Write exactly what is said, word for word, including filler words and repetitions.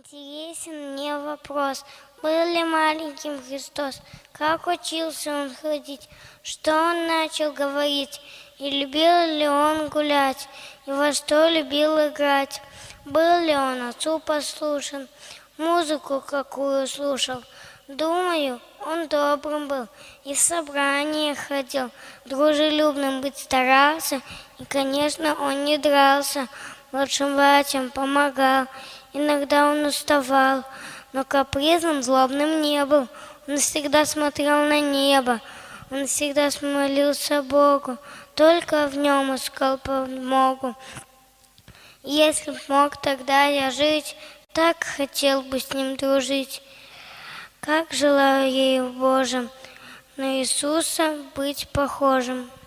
Интересен мне вопрос, был ли маленьким Христос, как учился он ходить, что он начал говорить, и любил ли он гулять, и во что любил играть, был ли он отцу послушен, музыку какую слушал. Думаю, он добрым был, и в собрания ходил, дружелюбным быть старался, и, конечно, он не дрался, младшим братьям помогал. Иногда он уставал, но капризным, злобным не был. Он всегда смотрел на небо, он всегда молился Богу, только в нем искал подмогу. Если б мог тогда я жить, так хотел бы с ним дружить. Как желаю ей в Божьем на Иисуса быть похожим.